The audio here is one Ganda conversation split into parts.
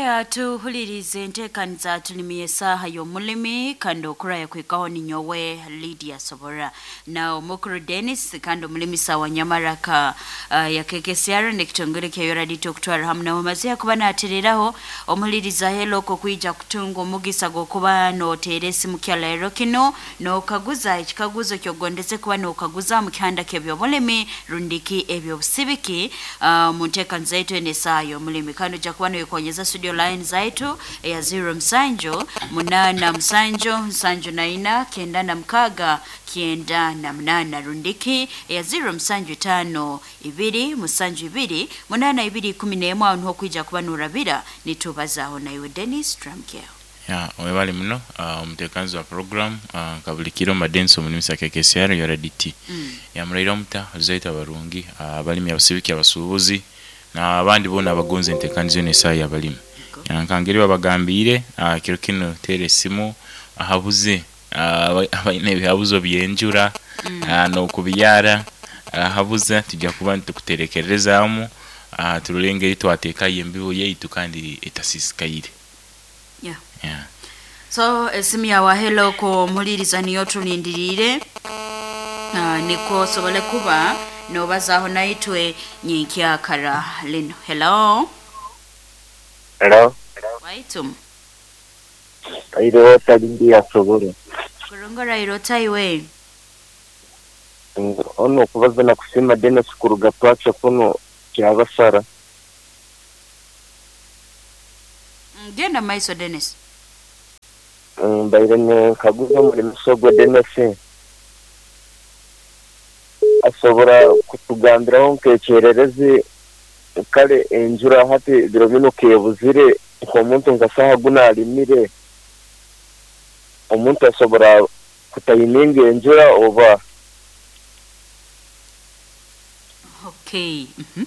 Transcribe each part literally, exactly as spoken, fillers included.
Reka tuhulirize enteekaniza tulimi esaaha y'omulimi kando okuraya kwekaho ninyowe Lydia Sobora na omukuru Dennis kando omulimisa wa Nyamaraka uh, ya K K C R nekitongole kya yoradito okutwala hamu na mazia kuba natereraho omuliriza helo ko kuija kutunga omugisa gokuba no teresi mukyala erokino no kaguza ekikaguzo kyogondeze kuba no kaguza mu kihanda kebyo bulimi rundiki ebyo busibiki uh, mu nteekaniza yetu enesa y'omulimi kando jakuba no yekonyeza studio line zaitu ya zero msanjo munana msanjo msanjo naina kenda na mkaga kienda na mnana rundiki ya zero msanjo tano ibiri msanjo ibiri munana ibiri kumi n'emwe aho kwija kuba nurabira nitubazaho na iwe Dennis Tramkeo ya webali mno umutekanzi wa program uh, kabulikiro madenso munimisa K K C R ya raditi mm. ya muraira muta zaita barungi abalimi uh, abasibiki abasubuzi na abandi bona abagonze entekanzo nesa y'abalimi yankangeri babagambire kiro kino teresimu ahabuze abayine bihabuzo byenjura no kubiyara ahabuze tujya kuba ntukuterekerezamu tururengeri twateka yembibo yeitu kandi etasisikaire yeah yeah so esimya wa hello ko muliriza niyo tunindirire niko sobole kuba no bazaho naitwe nyinkya kara lino hello hello waitum airo tadindi ya sobore kurongora iro taiwe ono kubaza na kusema Dennis kuruga twacha kuno cyabasara ngenda maiso Dennis mbayirene kaguza muri musogo Dennis asobora kutugambiraho nkekerereze kale enjura hati biromino kebuzire ko muntu ngasaha gunalimire omuntu asobora kutayininga enjura oba okay mhm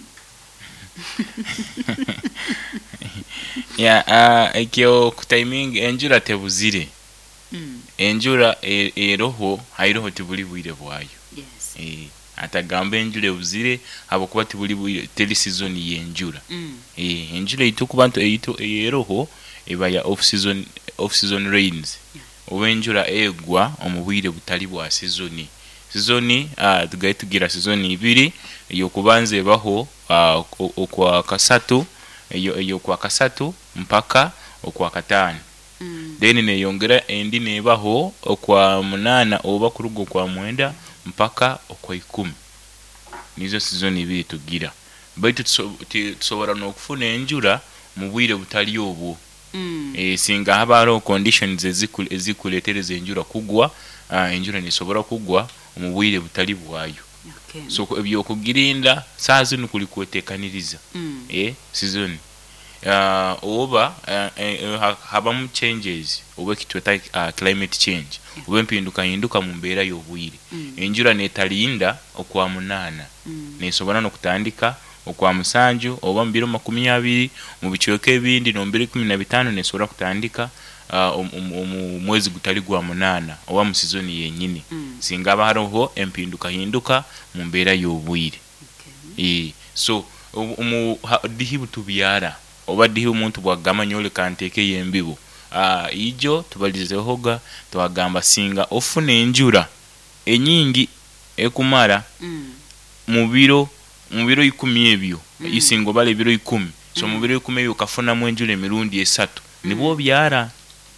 ya a ekyo kutayininga enjura tebuzire mm. enjura eroho hairoho tibuli bwire bwayo yes eh atagamba enjura ebuzire abo kuba tibuli bwire teli season yenjura mm. eh enjura itukubantu eyito eroho eba ya off season off season rains yeah. Owenjura egwa omubwire butali bwa season season ah tugaye tugira season ibiri iyo kubanze baho uh, okwa kasatu iyo iyo kwa kasatu mpaka okwa katano mm. Then ne yongera endi nebaho okwa munana oba kurugo kwa mwenda mpaka okwa ikumi nizo season ibiri tugira baitu tusobora no kufuna enjura mubwire butali obwo mm. e singa habaro conditions ezikule ezikuletereza enjura kugwa uh, enjura nisobora kugwa mubwire butali bwayo okay. So ebyo kugirinda sazi nukuli kutekaniriza mm. eh season uh, oba uh, uh, habamu changes oba kitweta uh, climate change yeah. Oba mpinduka hinduka mu mbeera y'obwire mm. Enjura netalinda okwa munana mm. Nesobora no kutandika okwa musanju oba mbiro makumi abiri mu bicoke bindi no mbiri kumi na bitano nesobora kutandika uh, um, um, um, mwezi gutali gwa munana oba mu season yenyini mm. Singa baroho empinduka hinduka mu mbeera y'obwire okay. E so umu dihibu tubiyara oba dihibu muntu bwagama nyole kanteke yembibo ah uh, ijo tubalize hoga twagamba singa ofune enjura enyingi ekumara mm. Mubiro mubiro ikumi ebyo mm. Isingo bale biro ikumi so mm. Mubiro ikumi ebyo kafuna mwenjure mirundi esatu mm. Nibo byara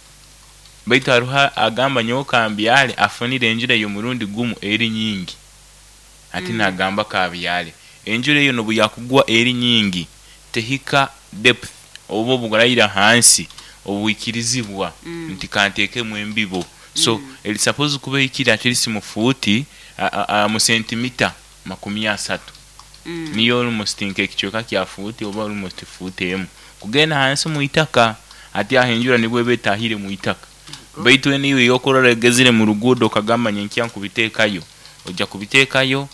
baita ruha agamba nyoka ambyale afunire enjure yo murundi gumu eri nyingi ati mm. Nagamba ka byale enjure yo no buyakugwa eri nyingi tehika depth obo bugaraira hansi obuikirizibwa mm. Nti kanteke mwembibo so mm. Eli suppose kube ikira atirisi mu futi mu centimeter makumi asatu mm. Niyo mustinke kichoka kya futi oba almost futi emu kugena hansi mu itaka ati ahenjura nibwe betahire mu itaka baitu niwe yokorora gezire mu rugudo kagamba nyenkya kubitekayo ojja kubitekayo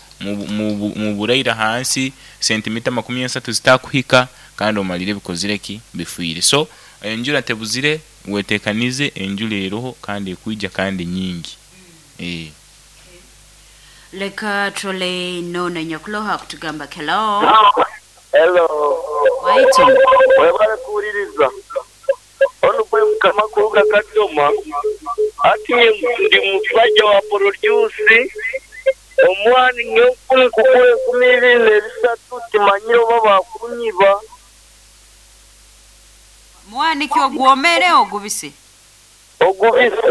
mu buraira hansi centimeter makumi asatu zitakuhika kandi omalire bikozireki bifuire so enjura tebuzire wetekanize enjura eroho kandi ekwijja kandi nyingi mm. eh leka trole nona nyakuloha kutugamba hello hello waitu webale kuririza Kibuga Kadoma ati ndi mufajja wa produce omwani nyokuli kukule kumiri nebisatu timanyiro baba kunyiba mwani kyo gwomere ogubise ogubise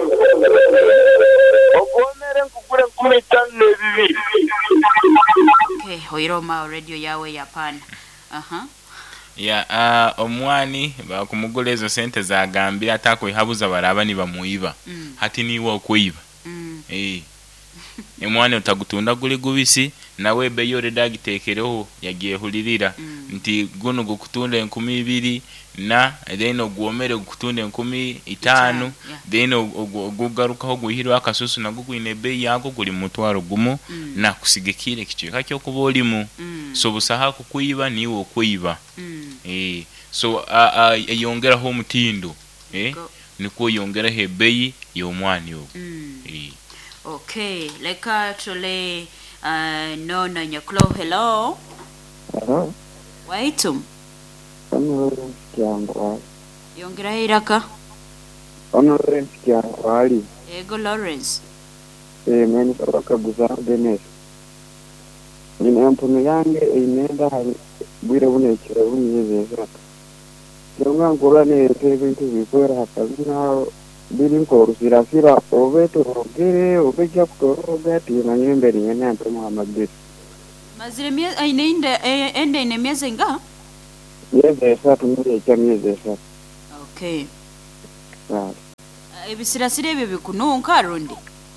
ogomere nkukule kumi tano ebibiri. Okay, hoiroma radio yawe yapana. Aha. Ya uh, omwani bakumugula ezo sente za gambira atakwehabuza baraba ni bamuiba. Mm. Hati niwe okwiba. Mm. Eh. Emwani otagutunda guli gubisi nawe beyo redagitekereho yagiye hulirira mm. nti guno gukutunda enkumi ibiri na then ogwomere gukutunda enkumi itanu yeah. then ogugarukaho guhirwa akasusu nagugwine beyi yako guli mutwaro gumu mm. na kusigekire kicho kakyo kubolimu mm. so busaha kukuiba niwe okwiba mm. eh so ayongera ho mutindo eh niko yongera he beyi yo mwani yo mm. eh okay leka tole uh, no no nyaklo hello hello waitum Honorable Kiangwa yongera iraka Honorable Kiangwa ali ego Lawrence eh meni paroka buzaro Dennis ni ampuno yange inenda bwire bune kira bunyeze Jonga ngora ne tebe ntu bikora hakazina biri ko rusirasira obeto rogere obeja ko obeti na nyembe ni nyanto Muhammad mazire mie ainende ende ine miezi nga miezi tatu mwe cha miezi tatu okay sawa ebisirasire ebyo bikununka rundi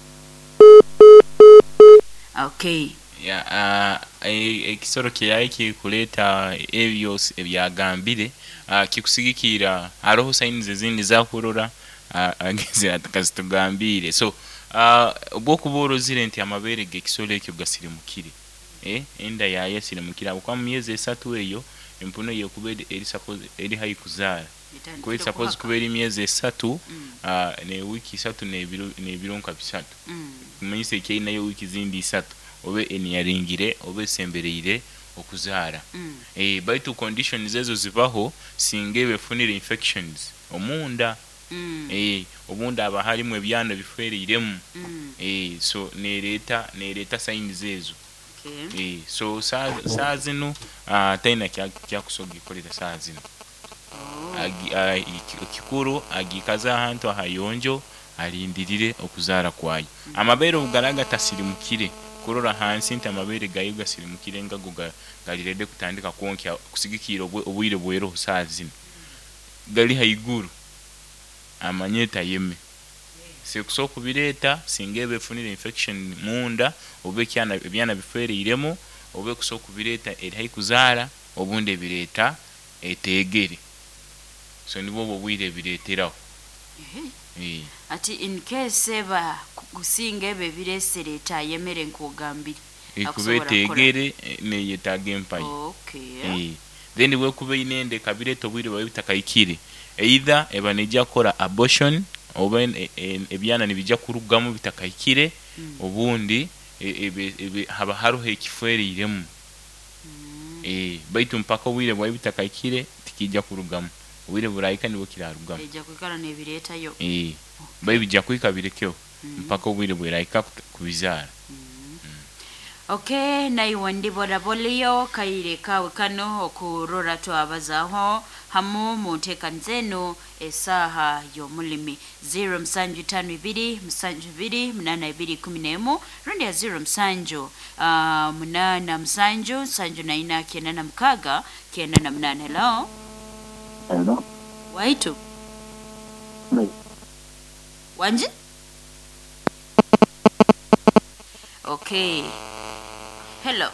okay ya uh, ekisoro kiyaye kikuleta ebyo ebyagambire uh, kikusigikira aroho signs ezindi zakurora ageze atakazitugambire so uh, ubwo kuborozire nti amabere ge kisoro ekyo gasire mukire eh enda yaye sire mukira kwa myezi esatu eyo impuno yo kubede eri suppose eri hayi kuzara ko eri suppose kubera imyezi esatu mm. uh, ne wiki esatu ne biro ne bironka bisatu mm. kumise ke nayo wiki zindi esatu obe eniyaringire obe sembereire okuzara mm. eh baitu conditions ezo zibaho singebe funire infections omunda mm. eh omunda aba halimu ebyana bifereiremu mm. eh so nereta nereta signs ezo okay. eh so sa sa zino uh, taina kya kya kusogi koleta sa zino oh. agi uh, kikuru agikaza hantu hayonjo alindirire okuzara kwayo mm. amabere ugaraga tasirimukire kurora hansi nti amabere gayo gasirimukire ngago galirede kutandika konkya kusigikira obwire bwero sa zino gali hayiguru amanyeta yeme se kusoko bireta singebe funire infection munda obe kyana byana bifereiremo obe kusoko bireta eri hayikuzara obunde bireta etegere so nibo bobwire bireteraho eh ati in case eba kusingebe biresereta yemere nkugambira ikubetegere ne yetage empire okay eh then we kube inende kabireto bwire babitakayikire either ebaneja kora abortion oben ebyana nibijja kurugamu bitakayikire mm. obundi ebe ebe haba haruhe kifereiremu mm. eh baitu mpaka wire bwa bitakayikire tikijja kurugamu wire burayika nibo kirarugamu ejja kwikara ne bireta yo eh okay. Bai bijja kwikabirekyo mm. mpaka wire burayika kubizara mm. mm. okay na iwandi boda bolio kaire kawe kano okurora to abazaho hamu munteka nzeno esaha yo mulimi zero msanju tano ibiri msanju ibiri mnana ibiri kumi na emu rundi ya zero msanju uh, mnana msanju msanju na ina kiena na mkaga kiena na mnana hello hello waitu Mai. Wanji okay hello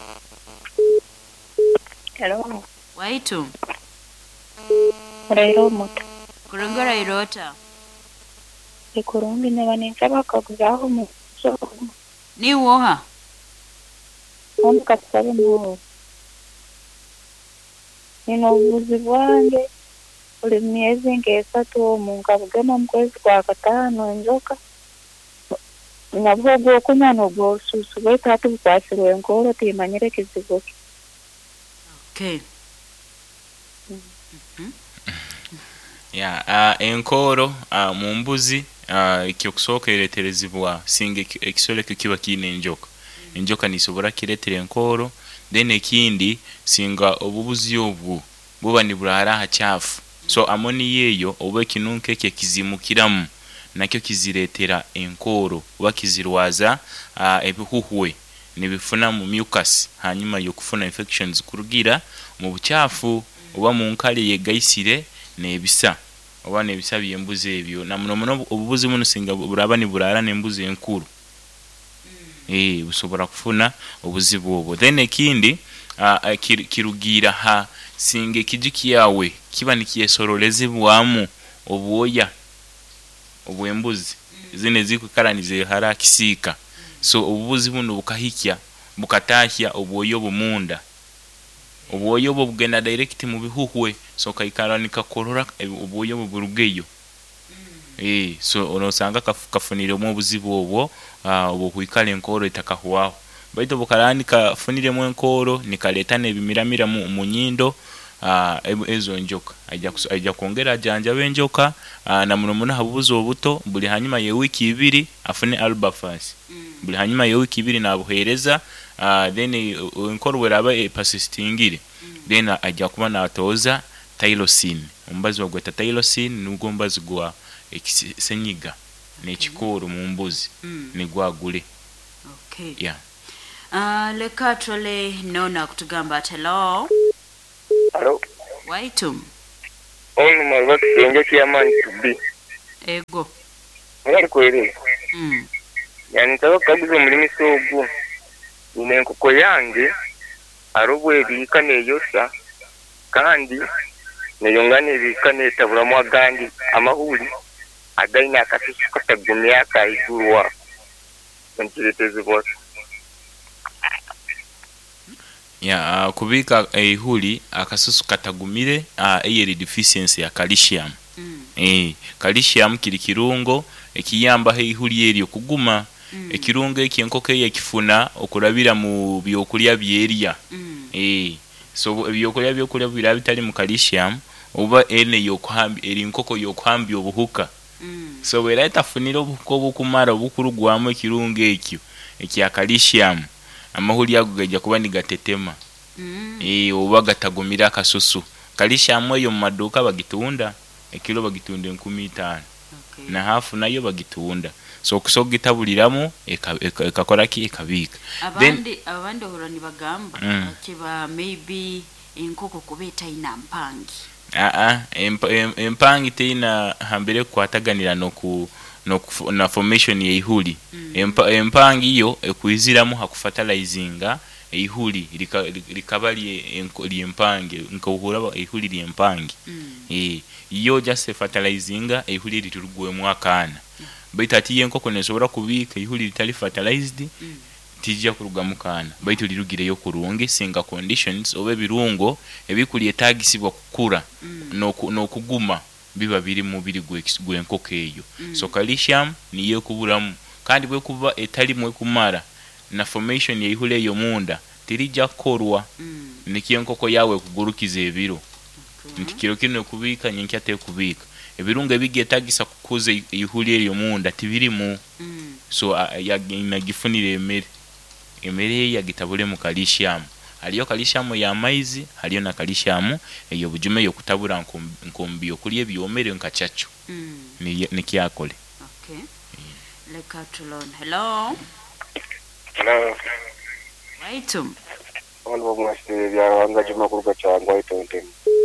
hello waitu Rairo moto kurongora irota ikurumbi nebanenza bakaguzaho mu so ni woha on katsabe mu nino ubuzi bwange uri myezi ngesatu mu ngabwe no mwezi kwa gatano njoka nabwo bwo kunyano bwo susu betatu kwasirwe ngoro timanyire kizigo okay ya uh, enkoro uh, mu mbuzi uh, ekyokusooka ereterezibwa singa ekisolo ekyo kiba kiina enjoka enjoka nisobora kiretera enkoro then ekindi singa obubuzi obwo buba nibulala hachafu so amoni yeyo oba ekinunke ekyo kizimukiramu nakyo kiziretera enkoro oba kizirwaza uh, ebihuhwe nibifuna mu mucus hanyuma yokufuna infections kurugira mu buchafu oba mu nkale yegaisire nebisa oba nebisa byembuzi ebyo na muno muno obubuzi muno singa buraba ni burara nembuzi enkuru mm. eh busobora kufuna obuzibu obwo then ekindi uh, kir, kirugira ha singe kijiki yawe kiba nikiyesorolezibwamu obwoya obwembuzi mm. zine zikukaranize hara kisika so obubuzi buno bukahikya bukatahya obwoyo bumunda obwoyo bwo bugenda direct mu bihuhwe so kaikaranika korora obwoyo burugeyo mm. eh so onosanga kafunire mu obuzibu obwo obwo kuikala enkoro itakahuwaho baito bukaranika funire mu enkoro nikaleta nebimiramira mu munyindo ah ezo njoka ajja ajja kuongera janja benjoka na muno muno habubuzo obuto buli hanyuma ye wiki ibiri afune albafas mm. buli hanyuma ye wiki ibiri nabuhereza uh, then enkoro weraba e persistingire mm. then ajja kuba natoza tylosin umbazi wagweta tylosin nugombazi gwa ekisenyiga nekikoro mu mbuzi mm. nigwagule okay yeah uh, leka tole nona kutugamba hello Hello. Waitum. Onu malwa kenge kiamani tubi. Ego. Ngari kweli. Mm. Yani tawo kabuzo mulimi sogu. Ine nkoko yange arobwe bikane yosa kandi neyongane bikane tabura mu agandi amahuli againa akafisha katagumya kaigurwa. Ntireteze bose. ya uh, kubika ehuli uh, akasusu katagumire uh, eyeri deficiency ya calcium mm. eh calcium kiri kirungo ekiyamba ehuli eri okuguma mm. ekirungo ekyenkoko ekifuna okulabira mu byokulya byeriya mm. eh so byokulya byokulya bira bitali mu calcium oba ene yokuhambi eri nkoko yokuhambi obuhuka mm. so wera itafunira obuko bukumara obukurugwamo ekirungo ekyo ekya calcium amahuli ago gajja kuba nigatetema mm. eh oba gatagumira akasusu calcium yo mu maduka bagitunda ekilo bagitunda enkumi itaano okay. na hafu nayo bagitunda so kusogitabuliramu ekakora eka, ki ekabika abandi abandi horani bagamba mm. kiba maybe enkoko kubeta ina mpangi a a emp, emp, empangi teina hambere kwataganira no ku no na formation ya ihuli mm. Empa, empangi yo ekuiziramu hakufertilizinga ihuli likabali li empangi nkohura ihuli li empangi mm. eh yo just fertilizinga ihuli liturugwe mwakana mm. baita ati yenkoko nesobora kubika ihuli litali fertilized mm. tijja kuruga mukana baito lirugire yo kurunge singa conditions obe birungo ebikuli etagisibwa kukura mm. no no kuguma biba biri mu biri gwe enkoko eyo mm. so calcium niyo kuburamu kandi bwe kuba etali mwe kumara na formation ya ihule yo munda tirijja korwa mm. nikiyo enkoko yawe kugurukiza ebiro okay. ntikiro kino kubika nyinkya te kubika ebirungo bigetagisa kukuza ihule yo munda tibiri mu mm. so uh, ya inagifunire emere emere ya gitabule mu calcium aliyo calcium ya maizi aliyo na calcium eyo bujume yo kutabura nkombi okuliye byomere nkachacho mm. ni nikyakole okay yeah. Leka tulon hello Hello. Waitum. Ono mwasire bya wanga juma kuruga cyangwa itonte.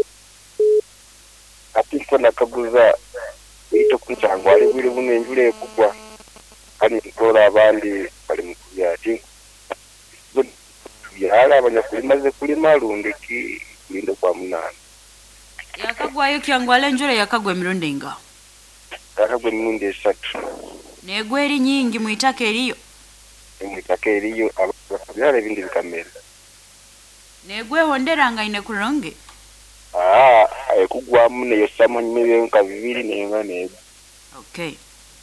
Atiko nakabuza ito kucyangwa ari biri bunenjure kugwa. Ari tora abandi bari mu kuyati. Yala abanyakuri maze kuri marundi ki lindo kwa munana. Yakagwayo kyangwale njure yakagwe mirundinga. Yakagwe mirundi esatu. Negweri nyingi muitake eriyo. Muitake eriyo ababyara bindi bikamera. Negwe honderanga ine kuronge. Ah, ayekugwa mune yosama nyimebe nka bibiri nenga neza. Okay.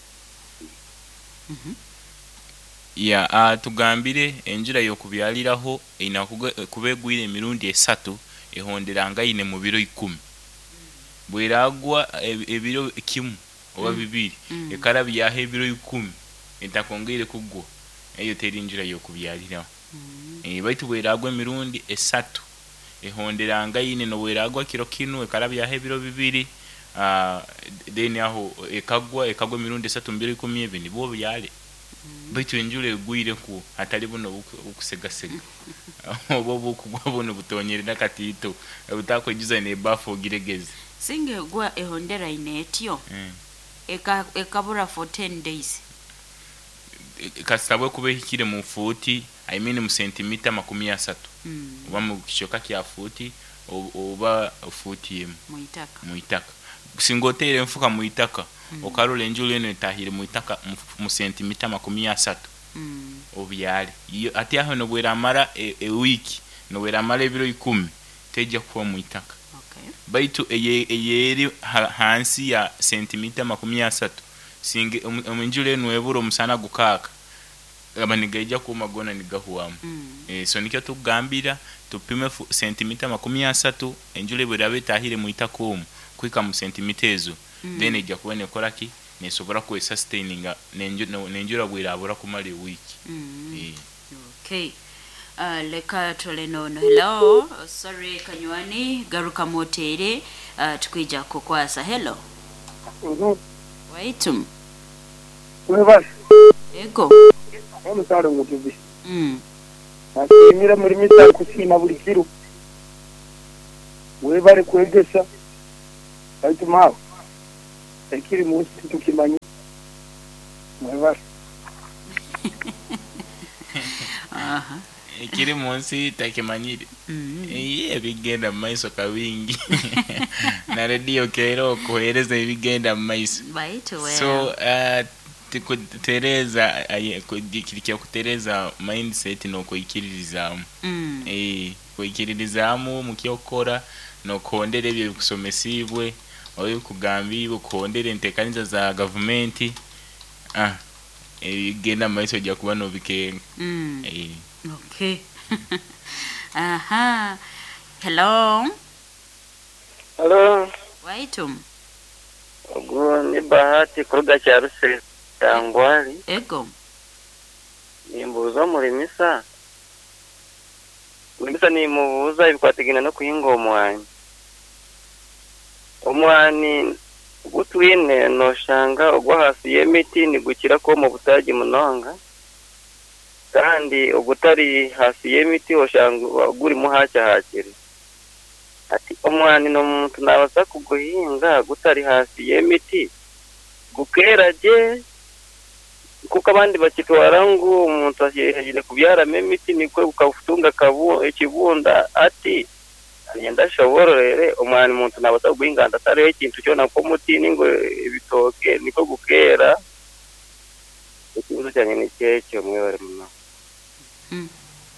Mhm. Ya uh, tugambire enjira yo kubyaliraho ina kubegwire emirundi esatu ehonderanga ine mu biro ikumi bweragwa ebiro kimu oba bibiri Mm. ekarabi yahe ebiro ikumi entakongere kugwa eyo teri njira yokubyaliraho. Eh baitu bweragwa emirundi esatu ehonderanga yine no bweragwa kiro kinu ekarabi yahe ebiro bibiri ah then aho ekagwa ekagwa emirundi esatu mbere ikumi ebindi bo byale. Baitu enjure egwire ku atali buno okusegasega obo bukugwa buno butonyere nakatito butakwejuza ne bafo giregeze singe gwa ehondera inetyo mm. eka ekabura for ten days kasabwe kube hikire mu futi I mean mu centimeter makumi asatu mm. oba mu kishoka kya futi oba futi yemu muitaka muitaka singotere mfuka muitaka mm. okarole enjule eno etahire muitaka mu centimeter makumi asatu mm. obyale iyo ati aho no bwera mara e, e wiki no bwera mara ebiro ikumi teja kuwa muitaka. Okay. Baitu eye eyeri ha, hansi ya centimeter makumi asatu singe omunjule um, nweburo musana gukaka abanigaija ku magona nigahuwamu mm. eh so nikyo tugambira tupime centimeter makumi asatu enjule bwerabe tahire muitaka omu kwika mu centimeter ezo mm. then ejja kubone koraki nesobora ku sustaininga nenjura bwerabura kumali wiki mm. eh okay. Uh, leka tole nono. Hello, oh, sorry Kanywani garuka motere uh, tukwija kukwasa. Hello. Mhm. Waitum. Wewe Ego. ono sare mutubi. Mm. Asimira muri mita kusima buri kiro. Wewe bari kwegesa. Aituma. Ekiri munsi tukimanyi. Wewe. Aha. ekiri munsi takimanyire mm. eh bigenda maiso kabingi na radio kero kohereza bigenda maiso Baitu wewe. so uh, tikutereza kirikia kutereza mindset no koikiririzamu mm. eh koikiririzamu mukyokora no kondere byo kusomesibwe oyo kugambibwe kondere entekaniza za government ah eh genda maiso ja kuba no bikenga mm. eh Okay. Aha. Hello. Hello. Waitum. Ogo ni bahati kuruga cha ruse tangwali. Ego. Nimbuza muri misa. Misa ni mubuza ibikwatigina no kuhinga omwani. Omwani gutwine no shanga ogwa hasi yemiti ni gukira ko mu butaji munonga. Kandi ogutari hasi yemiti oshanga guri muhacha hakiri. Ati omwani no muntu nabasa kuguhinga gutari hasi yemiti gukeraje kuko abandi bakitwara ngo umuntu ashyeje kubyara memiti niko ukafutunga kabu ekibunda ati agenda shoborere omwani muntu nabasa kuguhinga ndatari ikintu cyo nako muti ningo ibitoke niko gukera ikibuzo cyane ni cyecho mwebare muna mm.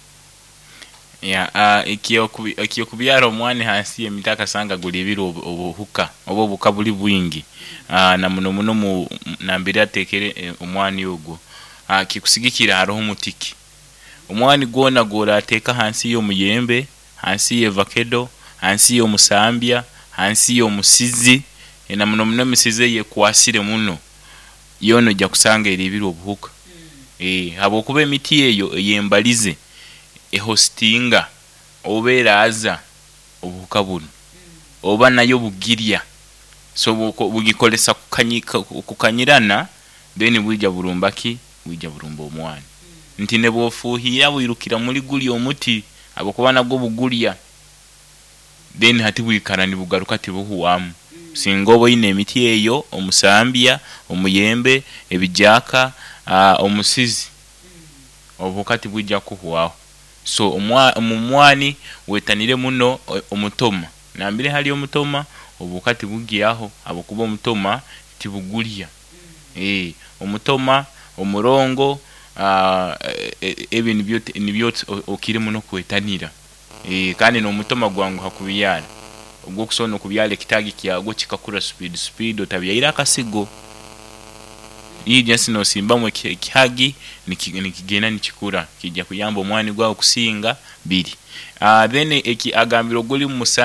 ya a ikiyo kubi ikiyo kubyara omwani hasi emitaka sanga gulibiro obuhuka obo buka buli bwingi ah na muno muno mu nambira tekere omwani ogwo ah kikusigikira haro umutiki omwani gona gora ateka hansi yo muyembe hansi ye vakedo hansi yo musambya hansi yo musizi na muno muno misize ye kwasire muno yono jya kusanga iribiro obuhuka mm. eh habo kube miti eyo yembalize ehostinga oberaza obuhuka buno mm. oba nayo bugirya so bugikolesa kukanyika kukanyirana then bwijja burumbaki bwijja burumba omwani mm. ntine bofuhira bwirukira muri guli omuti abo kubana go bugulya then hati bwikarani bugaruka tibuhuwamu mm. singobo ine emiti eyo omusambya omuyembe ebijaka uh, omusizi mm. obukati bwijja kuhuwaho so omwa omumwani wetanire muno omutoma nambire hali omutoma obukati bugiyaho abukuba omutoma tibugulya mm. eh omutoma omurongo ah uh, ebi nibyo nibyo okiri muno kwetanira eh kandi no mutoma gwangu hakubiyana ubwo kusona kubyale kitagi kyago kikakura speed speed otabyaira akasigo iyi just no simba mwe kihagi nikigena nikikura kijja kuyamba omwani gwa okusinga biri ah uh, then eki agambiro guli musana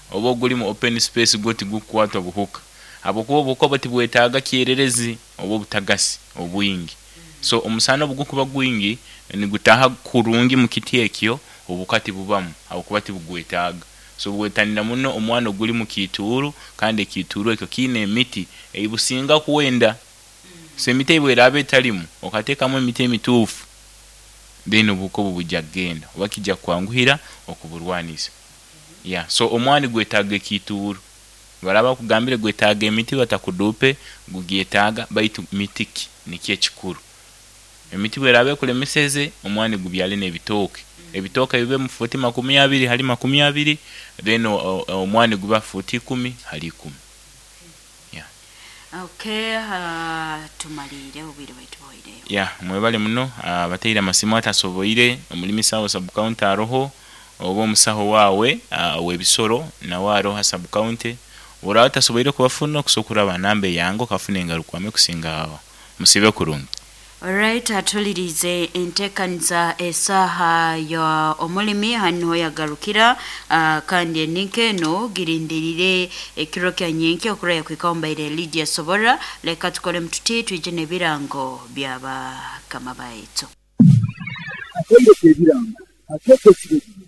oba oguli mu open space goti gukwata buhuka abokuba obuko bati bwetaaga kyererezi oba butagasi obwingi so omusana obugukuba gwingi ni gutaha kurungi mu kiti ekyo obukati bubamu abokuba ti bugwetaaga so bwetanira muno omwana oguli mu kituru kandi ekituru ekyo kine emiti ebusinga kuwenda se emiti ebwerabe talimu okateekamu emiti emituufu then obuko bubujja genda oba kijja kwanguhira okuburwanisa yeah so omwani gwetaaga ekituru baraba kugambire gwetaaga emiti batakudupe gugyetaaga baitu mitiki nikye ekikuru emiti bwerabe kulemeseze omwani gubyale nebitooke ebitooke bibe mu futi makumi abiri hali makumi abiri then omwani guba futi kumi hali kumi yeah okay uh, tumalire obwire baitu boire yeah mwebale muno uh, bateira masimu atasoboire omulimi sawo sub counter aroho obo omusaho wawe uh, webisoro na waro ha sub counter ora atasoboire kubafuna kusokura banambe yango kafune engarukwame kusinga hawa musibe kurungi. Alright, atulirize entekanza esaha ya omulimi hano yagarukira uh, kandi enike no girindirire ekiro kya nyenke okuraya kwikombaire Lydia Sobora leka tukole mtuti twijene birango byaba kama baeto.